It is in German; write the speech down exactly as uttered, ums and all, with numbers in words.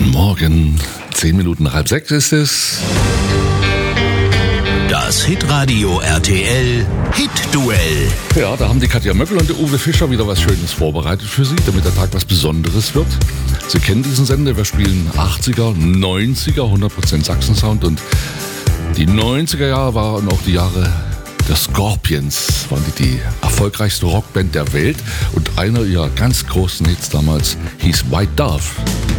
Guten Morgen, zehn Minuten nach halb sechs ist es. Das Hitradio R T L Hit-Duell. Ja, da haben die Katja Möckel und der Uwe Fischer wieder was Schönes vorbereitet für Sie, damit der Tag was Besonderes wird. Sie kennen diesen Sender, wir spielen achtziger, neunziger, hundert Prozent Sachsen-Sound und die neunziger Jahre waren auch die Jahre der Scorpions, waren die die erfolgreichste Rockband der Welt und einer ihrer ganz großen Hits damals hieß White Dove.